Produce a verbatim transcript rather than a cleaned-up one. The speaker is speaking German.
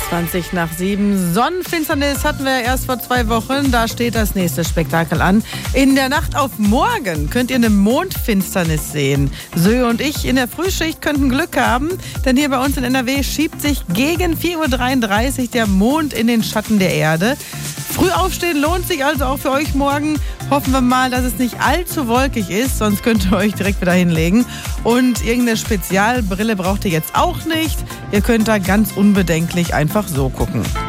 zwanzig nach sieben. Sonnenfinsternis hatten wir erst vor zwei Wochen. Da steht das nächste Spektakel an. In der Nacht auf morgen könnt ihr eine Mondfinsternis sehen. Söhe und ich in der Frühschicht könnten Glück haben, denn hier bei uns in N R W schiebt sich gegen vier Uhr dreiunddreißig der Mond in den Schatten der Erde. Früh aufstehen lohnt sich also auch für euch morgen. Hoffen wir mal, dass es nicht allzu wolkig ist, sonst könnt ihr euch direkt wieder hinlegen. Und irgendeine Spezialbrille braucht ihr jetzt auch nicht. Ihr könnt da ganz unbedenklich einfach so gucken.